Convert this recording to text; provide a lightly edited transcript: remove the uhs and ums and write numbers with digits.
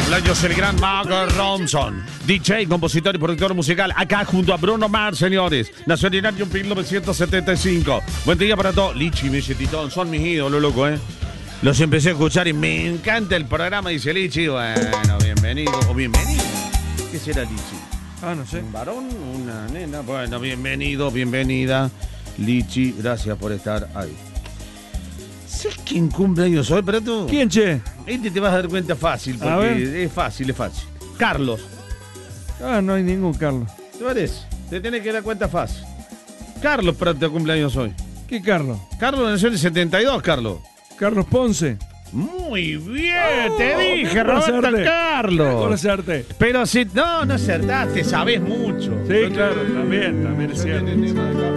Cumpleaños el gran Mago Ronson, DJ, compositor y productor musical, acá junto a Bruno Mars, señores. Nació en el año 1975. Buen día para todos. Lichi y Milletitón son mis ídolos, loco, ¿eh? Los empecé a escuchar y me encanta el programa, dice Lichi. Bueno, bienvenido o bienvenida. ¿Qué será Lichi? No sé. ¿Un varón? ¿Una nena? Bueno, bienvenido, bienvenida. Lichi, gracias por estar ahí. ¿Sabes quién cumple años hoy, pero tú? ¿Quién, che? Este te vas a dar cuenta fácil, porque es fácil, es fácil. Carlos. No hay ningún Carlos. ¿Te parece? Te tenés que dar cuenta fácil. Carlos Prato cumple años hoy. ¿Qué Carlos? Carlos nació en el 72, Carlos. Carlos Ponce. Muy bien, te dije, Roberto acerté. Carlos. Conocerte. Pero si no acertaste, sabés mucho. Sí, claro, también es cierto.